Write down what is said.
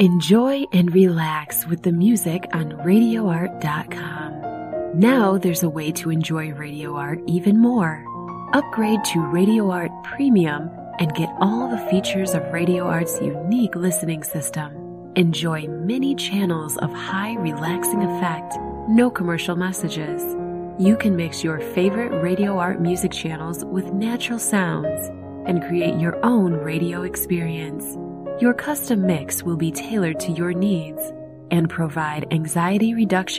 Enjoy and relax with the music on RadioArt.com. Now there's a way to enjoy Radio Art even more. Upgrade to Radio Art Premium and get all the features of Radio Art's unique listening system. Enjoy many channels of high relaxing effect, no commercial messages. You can mix your favorite Radio Art music channels with natural sounds and create your own radio experience. Your custom mix will be tailored to your needs and provide anxiety reduction